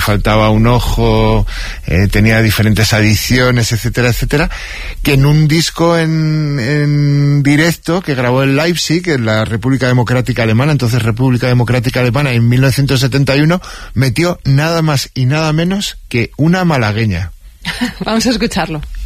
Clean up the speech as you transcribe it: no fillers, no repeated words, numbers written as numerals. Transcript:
faltaba un ojo, tenía diferentes adicciones, etcétera, etcétera, que en un disco en directo que grabó en Leipzig, en la República Democrática Alemana, entonces República Democrática Alemana, en 1971, metió nada más y nada menos que una malagueña. Vamos a escucharlo.